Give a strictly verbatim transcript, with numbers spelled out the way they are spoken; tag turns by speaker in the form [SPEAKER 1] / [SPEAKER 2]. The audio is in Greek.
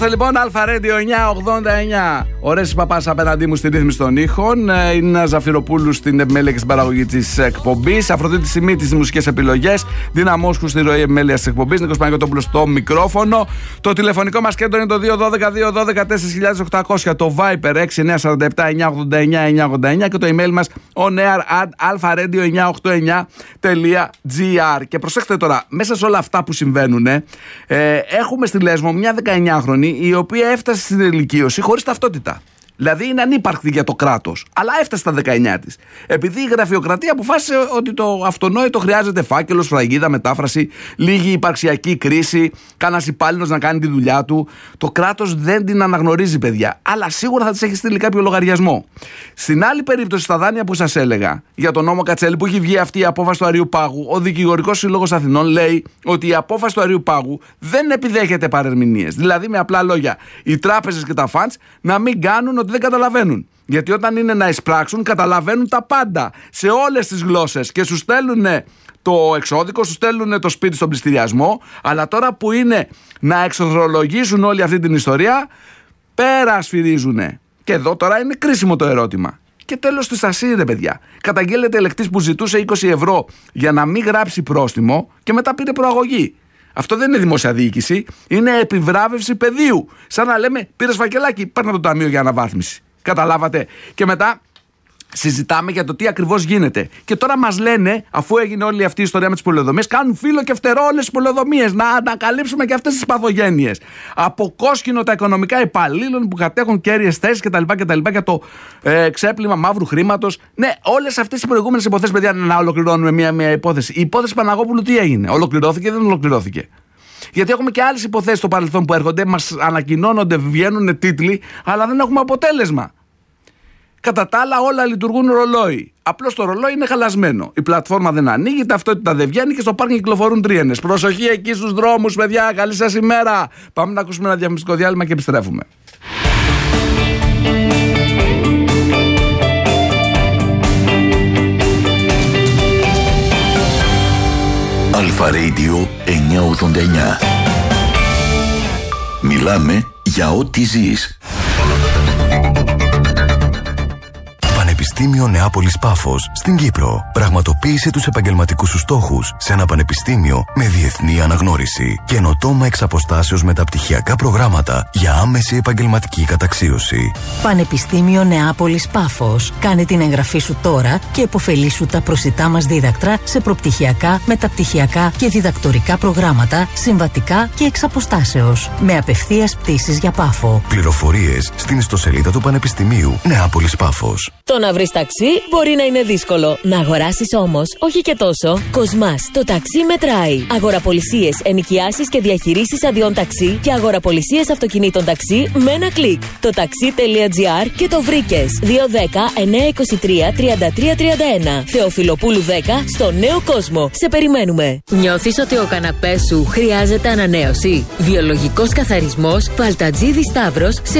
[SPEAKER 1] Λοιπόν, Αλφα Radio εννιακόσια ογδόντα εννιά. Ωραίες Παπάς απέναντί μου στη ρύθμιση των ήχων. Είναι ένα Ζαφυροπούλου στην επιμέλεια και στην παραγωγή της εκπομπής. Αφροδίτη Σιμίτη στις μουσικές επιλογές. Δίνα Μόσχου στη ροή επιμέλειας της εκπομπής. Νίκος Παναγιώτοπουλος στο μικρόφωνο. Το τηλεφωνικό μας κέντρο είναι το δύο ένα δύο δύο ένα δύο τέσσερα οκτώ μηδέν μηδέν. Το Viper έξι εννιά τέσσερα επτά εννιά ογδόντα εννιά εννιά ογδόντα εννιά. Και το email μας onair at alfaradio εννιακόσια ογδόντα εννιά τελεία gr. Και προσέξτε τώρα, μέσα σε όλα αυτά που συμβαίνουν, ε, έχουμε στη Λέσβο μια δεκαεννιάχρονη η οποία έφτασε στην ηλικίωση χωρίς ταυτότητα. Δηλαδή είναι ανύπαρκτη για το κράτος, αλλά έφτασε στα δεκαεννιά της. Επειδή η γραφειοκρατία αποφάσισε ότι το αυτονόητο χρειάζεται φάκελος, φραγίδα, μετάφραση, λίγη υπαρξιακή κρίση, κανένας υπάλληλος να κάνει τη δουλειά του. Το κράτος δεν την αναγνωρίζει, παιδιά, αλλά σίγουρα θα της έχει στείλει κάποιο λογαριασμό. Στην άλλη περίπτωση, στα δάνεια που σας έλεγα για τον νόμο Κατσέλη που έχει βγει αυτή η απόφαση του Αριουπάγου, ο Δικηγορικός Σύλλογος Αθηνών λέει ότι η απόφαση του Αριουπάγου δεν επιδέχεται παρερμηνίες. Δηλαδή, με απλά λόγια, οι τράπεζες και τα funds να μην κάνουν ότι δεν καταλαβαίνουν. Γιατί όταν είναι να εισπράξουν, καταλαβαίνουν τα πάντα σε όλες τις γλώσσες και σου στέλνουν το εξώδικο, σου στέλνουν το σπίτι στον πληστηριασμό. Αλλά τώρα που είναι να εξοδρολογήσουν όλη αυτή την ιστορία, πέρα σφυρίζουνε. Και εδώ τώρα είναι κρίσιμο το ερώτημα. Και τέλος της ΑΣΥ, ρε παιδιά. Καταγγέλλεται ελεκτής που ζητούσε είκοσι ευρώ για να μην γράψει πρόστιμο και μετά πήρε προαγωγή. Αυτό δεν είναι δημόσια διοίκηση, είναι επιβράβευση πεδίου. Σαν να λέμε, πήρες φακελάκι, παίρνω το ταμείο για αναβάθμιση. Καταλάβατε. Και μετά συζητάμε για το τι ακριβώς γίνεται. Και τώρα μας λένε, αφού έγινε όλη αυτή η ιστορία με τις πολεοδομίες, κάνουν φύλλο και φτερό όλες τις πολεοδομίες. Να ανακαλύψουμε και αυτές τις παθογένειες. Αποκόσκινο τα οικονομικά υπαλλήλων που κατέχουν κέρυες θέσεις κτλ. κτλ. Για το ε, ξέπλυμα μαύρου χρήματος. Ναι, όλες αυτές οι προηγούμενες υποθέσεις, παιδιά, να ολοκληρώνουμε μία-μία υπόθεση. Η υπόθεση Παναγόπουλου τι έγινε, ολοκληρώθηκε ή δεν ολοκληρώθηκε? Γιατί έχουμε και άλλες υποθέσεις στο παρελθόν που έρχονται, μας ανακοινώνονται, βγαίνουν τίτλοι, αλλά δεν έχουμε αποτέλεσμα. Κατά τα άλλα, όλα λειτουργούν ρολόι. Απλώς το ρολόι είναι χαλασμένο. Η πλατφόρμα δεν ανοίγει, η ταυτότητα δεν βγαίνει και στο πάρκινγκ κυκλοφορούν τρίενες. Προσοχή εκεί στους δρόμους, παιδιά. Καλή σας ημέρα. Πάμε να ακούσουμε ένα διαφημιστικό διάλειμμα και επιστρέφουμε.
[SPEAKER 2] Αλφα Radio εννιακόσια ογδόντα εννιά. Μιλάμε για ό,τι ζεις.
[SPEAKER 3] Πανεπιστήμιο Νεάπολης Πάφος στην Κύπρο. Πραγματοποίησε τους επαγγελματικούς σου στόχους σε ένα πανεπιστήμιο με διεθνή αναγνώριση. Καινοτόμα εξ αποστάσεως μεταπτυχιακά προγράμματα για άμεση επαγγελματική καταξίωση.
[SPEAKER 4] Πανεπιστήμιο Νεάπολης Πάφος. Κάνε την εγγραφή σου τώρα και επωφελήσου τα προσιτά μας δίδακτρα σε προπτυχιακά, μεταπτυχιακά και διδακτορικά προγράμματα, συμβατικά και εξ αποστάσεως. Με απευθείας πτήσεις για Πάφο.
[SPEAKER 3] Πληροφορίες στην ιστοσελίδα του Πανεπιστημίου Νεάπολης Πάφος.
[SPEAKER 5] Το να βρεις ταξί μπορεί να είναι δύσκολο. Να αγοράσεις όμως, όχι και τόσο. Κοσμάς, το ταξί μετράει. Αγοραπολισίες, ενοικιάσεις και διαχειρήσεις αδειών ταξί και αγοραπολισίες αυτοκινήτων ταξί με ένα κλικ. Το taxi.gr και το βρήκες. δύο ένα μηδέν εννιά δύο τρία τριάντα τρία τριάντα ένα. Θεοφιλοπούλου δέκα στο Νέο Κόσμο. Σε περιμένουμε. Νιώθεις ότι ο καναπές σου χρειάζεται ανανέωση? Βιολογικός καθαρισμός Παλτατζίδη Σταύρος σε